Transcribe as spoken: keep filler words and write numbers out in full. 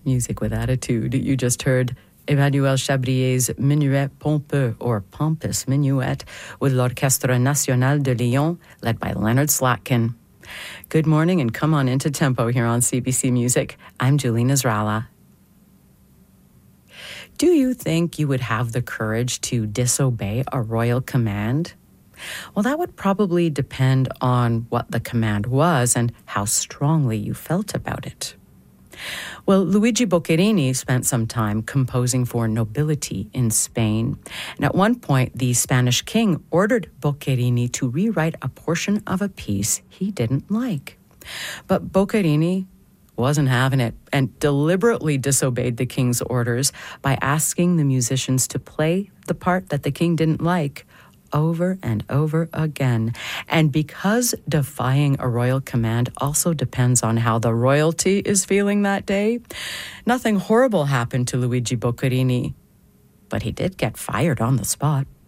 Music with attitude. You just heard Emmanuel Chabrier's Minuet Pompeux, or Pompous Minuet, with l'Orchestre National de Lyon, led by Leonard Slatkin. Good morning and come on into tempo here on C B C Music. I'm Julie Nasrallah. Do you think you would have the courage to disobey a royal command? Well, that would probably depend on what the command was and how strongly you felt about it. Well, Luigi Boccherini spent some time composing for nobility in Spain. And at one point, the Spanish king ordered Boccherini to rewrite a portion of a piece he didn't like. But Boccherini wasn't having it and deliberately disobeyed the king's orders by asking the musicians to play the part that the king didn't like over and over again. And because defying a royal command also depends on how the royalty is feeling that day, nothing horrible happened to Luigi Boccherini, but he did get fired on the spot.